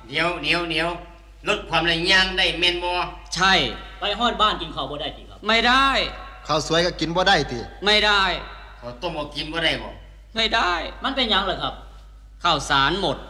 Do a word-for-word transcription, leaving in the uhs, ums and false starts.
เดี๋ยวเดี๋ยวเดี๋ยวลดความระยางได้แม่นบ่ใช่ไปฮอดบ้านกินข้าวบ่ได้ติครับไม่ได้ข้าวสวยก็กินบ่ได้ติไม่ได้ข้าวต้มก็กินบ่ได้บ่ไม่ได้มันเป็นหยังล่ะครับข้าวสารหมด